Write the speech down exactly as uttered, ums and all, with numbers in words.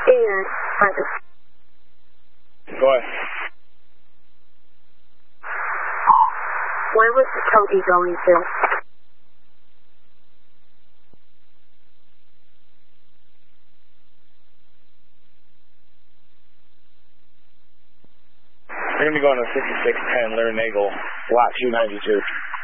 Ian, Francis. Go ahead. Where was the Toby going to? We're going to be going to fifty-six ten Larry Nagel, lot two ninety-two.